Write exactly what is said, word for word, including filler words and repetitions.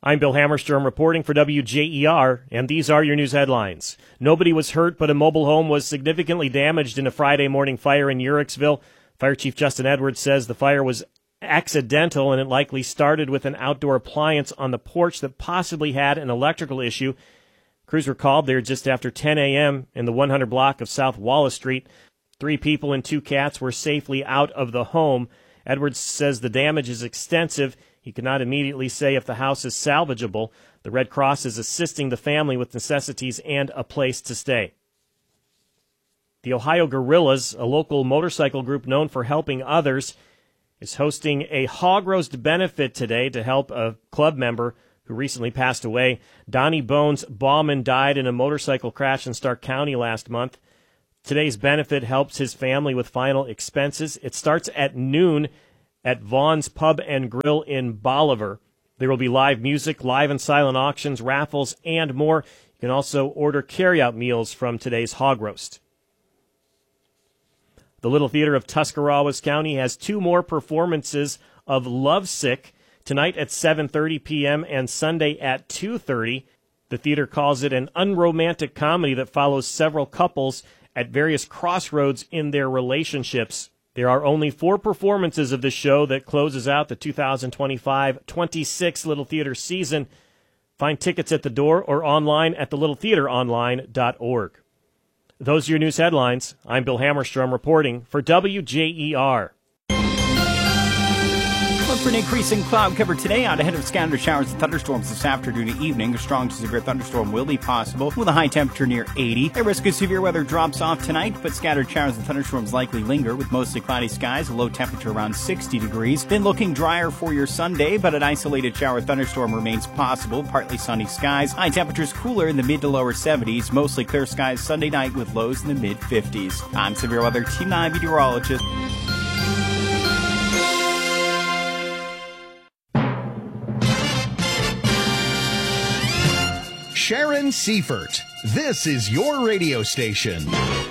I'm Bill Hammerstrom reporting for W J E R, and these are your news headlines. Nobody was hurt, but a mobile home was significantly damaged in a Friday morning fire in Uhrichsville. Fire Chief Justin Edwards says the fire was accidental, and it likely started with an outdoor appliance on the porch that possibly had an electrical issue. Crews were called there just after ten a.m. in the one hundred block of South Wallace Street. Three people and two cats were safely out of the home. Edwards says the damage is extensive. He cannot immediately say if the house is salvageable. The Red Cross is assisting the family with necessities and a place to stay. The Ohio Gorillas, a local motorcycle group known for helping others, is hosting a hog roast benefit today to help a club member who recently passed away. Donnie Bones Bauman died in a motorcycle crash in Stark County last month. Today's benefit helps his family with final expenses. It starts at noon at Vaughn's Pub and Grill in Bolivar. There will be live music, live and silent auctions, raffles, and more. You can also order carryout meals from today's hog roast. The Little Theater of Tuscarawas County has two more performances of Lovesick, tonight at seven thirty p.m. and Sunday at two thirty. The theater calls it an unromantic comedy that follows several couples at various crossroads in their relationships. There are only four performances of the show that closes out the two thousand twenty-five twenty-six Little Theater season. Find tickets at the door or online at the little theater online dot org. Those are your news headlines. I'm Bill Hammerstrom reporting for W J E R. Look for an increase in cloud cover today out ahead of scattered showers and thunderstorms this afternoon and evening. A strong to severe thunderstorm will be possible with a high temperature near eighty. The risk of severe weather drops off tonight, but scattered showers and thunderstorms likely linger with mostly cloudy skies, a low temperature around sixty degrees. Then looking drier for your Sunday, but an isolated shower thunderstorm remains possible. Partly sunny skies. High temperatures cooler in the mid to lower seventies. Mostly clear skies Sunday night with lows in the mid fifties. I'm Severe Weather Team nine meteorologist. Sharon Seifert. This is your radio station.